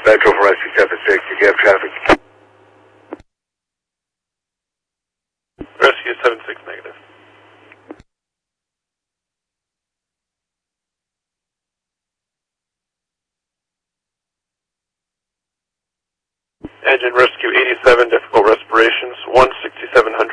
Metro for Rescue 76, you have traffic. Rescue 76 negative. Engine Rescue 87, difficult respirations, 16700.